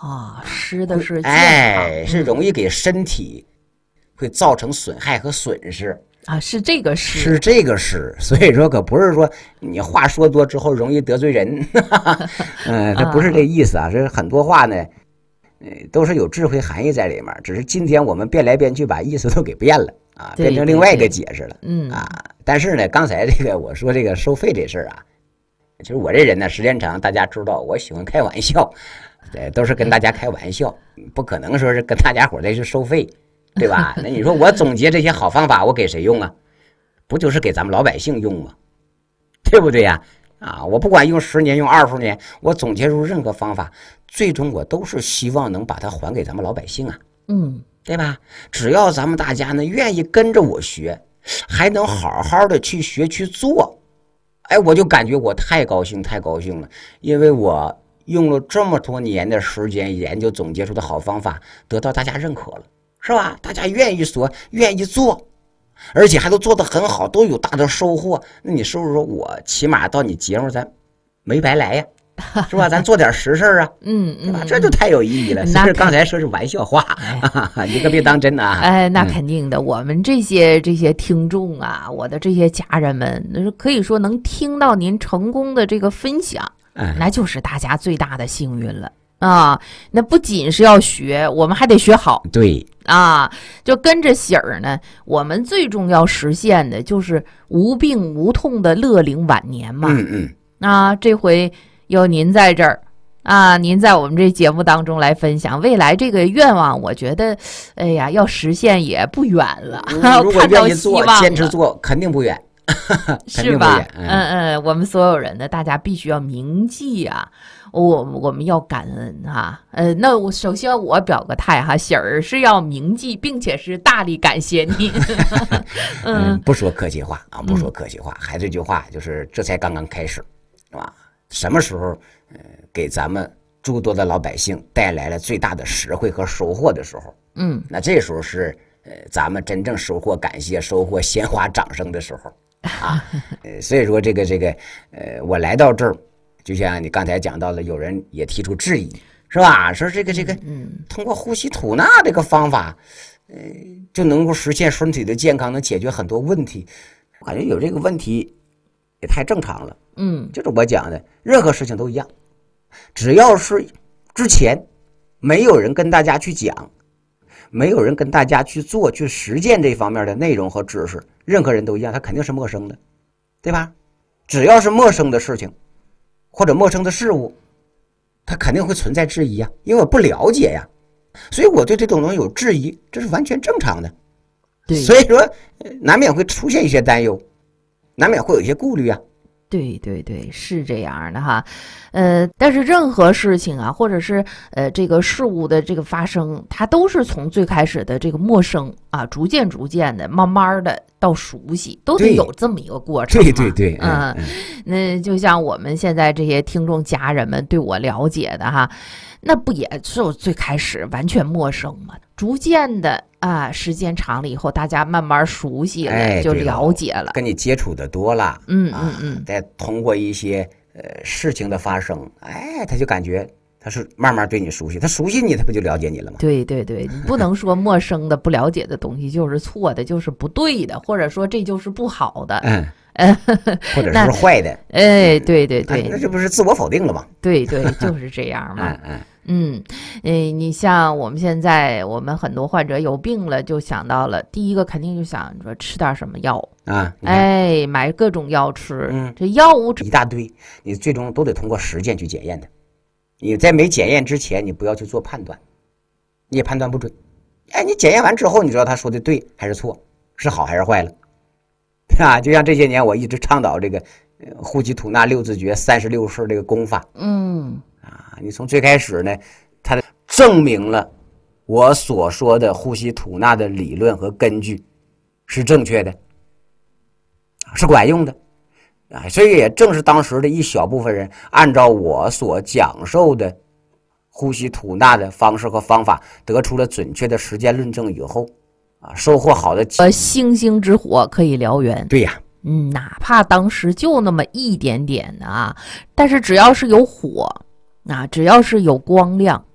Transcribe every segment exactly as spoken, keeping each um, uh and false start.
啊，湿的是健康， 哎，是容易给身体会造成损害和损失啊，是这个湿， 是这个湿，所以说可不是说你话说多之后容易得罪人，嗯，这不是这意思啊，是很多话呢，呃，都是有智慧含义在里面，只是今天我们变来变去把意思都给变了啊，变成另外一个解释了，嗯啊，但是呢，刚才这个我说这个收费这事儿啊，其实我这人呢，时间长，大家知道我喜欢开玩笑。对，都是跟大家开玩笑，不可能说是跟大家伙再去收费，对吧？那你说我总结这些好方法，我给谁用啊？不就是给咱们老百姓用吗？对不对呀？啊，我不管用十年，用二十年，我总结出任何方法，最终我都是希望能把它还给咱们老百姓啊， 嗯， 对吧？只要咱们大家呢愿意跟着我学，还能好好的去学去做，哎，我就感觉我太高兴，太高兴了，因为我。用了这么多年的时间研究总结出的好方法得到大家认可了，是吧？大家愿意说愿意做，而且还都做得很好，都有大的收获，那你是不是说我起码到你节目咱没白来呀，是吧？咱做点实事啊， 嗯嗯， 这就太有意义了。其实刚才说是玩笑话，哎、你可别当真啊！ 哎，那肯定的，嗯、我们这些这些听众啊，我的这些家人们，可以说能听到您成功的这个分享。那就是大家最大的幸运了啊！那不仅是要学，我们还得学好。 对啊，就跟着喜儿呢，我们最重要实现的就是无病无痛的乐龄晚年嘛。 嗯嗯。 啊，这回有您在这儿啊，您在我们这节目当中来分享未来这个愿望，我觉得，哎呀，要实现也不远了。 如果愿意做，坚持做，肯定不远。 是吧？嗯嗯，我们所有人呢，大家必须要铭记啊，我我们要感恩哈。呃，那我首先我表个态哈，喜儿是要铭记，并且是大力感谢你。 嗯，不说客气话啊，不说客气话，还这句话就是这才刚刚开始，是吧？什么时候呃给咱们诸多的老百姓带来了最大的实惠和收获的时候， 嗯， 那这时候是呃咱们真正收获感谢、收获鲜花掌声的时候。啊，呃，所以说这个这个，呃，我来到这儿，就像你刚才讲到了，有人也提出质疑，是吧？说这个这个， 嗯， 通过呼吸吐纳这个方法，呃，就能够实现身体的健康，能解决很多问题。我感觉有这个问题也太正常了， 嗯， 就是我讲的，任何事情都一样，只要是之前没有人跟大家去讲。没有人跟大家去做去实践这方面的内容和知识，任何人都一样，他肯定是陌生的，对吧？只要是陌生的事情或者陌生的事物，他肯定会存在质疑啊，因为我不了解呀，所以我对这种东西有质疑，这是完全正常的。 对， 所以说难免会出现一些担忧，难免会有一些顾虑啊。 对对对，是这样的哈，呃，但是任何事情啊，或者是呃这个事物的这个发生，它都是从最开始的这个陌生啊，逐渐逐渐的，慢慢的到熟悉，都得有这么一个过程嘛。 对对对， 嗯，嗯那就像我们现在这些听众家人们对我了解的哈，那不也是我最开始完全陌生吗？逐渐的啊，时间长了以后，大家慢慢熟悉了， 哎、 就了解了， 跟你接触的多了， 嗯嗯嗯， 啊、再通过一些呃事情的发生，哎，他就感觉他是慢慢对你熟悉，他熟悉你，他不就了解你了吗？ 对对对，你不能说陌生的、不了解的东西就是错的，就是不对的，或者说这就是不好的， 嗯。或者是坏的， 哎，对对对， 那这不是自我否定了吗？ 对对，就是这样嘛。 嗯嗯嗯，你像我们现在，我们很多患者有病了，就想到了第一个，肯定就想说吃点什么药啊， 哎，买各种药吃。 嗯， 这药物一大堆，你最终都得通过实践去检验的。你在没检验之前，你不要去做判断，你也判断不准。哎，你检验完之后，你知道他说的对还是错，是好还是坏了。啊，就像这些年我一直倡导这个呃呼吸吐纳六字诀三十六式这个功法， 嗯， 啊，你从最开始呢，它证明了我所说的呼吸吐纳的理论和根据是正确的，是管用的，啊，所以也正是当时的一小部分人按照我所讲授的呼吸吐纳的方式和方法，得出了准确的实践论证以后。啊，收获好的呃，星星之火可以燎原。 对呀， 嗯，哪怕当时就那么一点点的啊，但是只要是有火，啊，只要是有光亮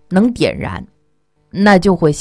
能点燃，那就会